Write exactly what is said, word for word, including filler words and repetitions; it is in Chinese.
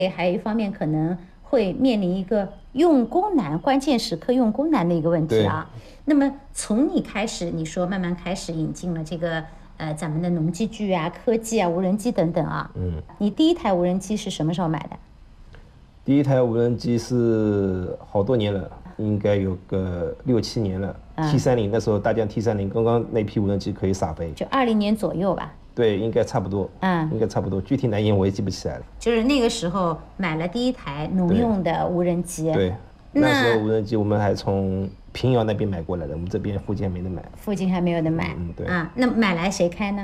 还有一方面可能会面临一个用工难、关键时刻用工难的一个问题啊。那么从你开始，你说慢慢开始引进了这个呃咱们的农机具啊、科技啊、无人机等等啊。 嗯。 你第一台无人机是什么时候买的？ 第一台无人机是好多年了，应该有个六七年了。T 三零那时候大疆 T 三零刚刚那批无人机可以撒飞， 就二零年左右吧。 对，应该差不多。 嗯， 应该差不多，具体哪一年我也记不起来了。 就是那个时候买了第一台农用的无人机。 对，那时候无人机我们还从平遥那边买过来的，我们这边附近还没得买。 附近还没有得买。 嗯，对。 啊，那买来谁开呢？